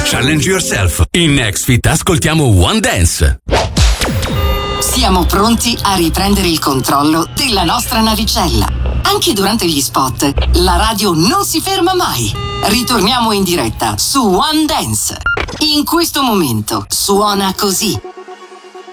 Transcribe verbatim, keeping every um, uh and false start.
Challenge yourself. In Next Fit ascoltiamo One Dance. Siamo pronti a riprendere il controllo della nostra navicella. Anche durante gli spot, la radio non si ferma mai. Ritorniamo in diretta su One Dance. In questo momento suona così.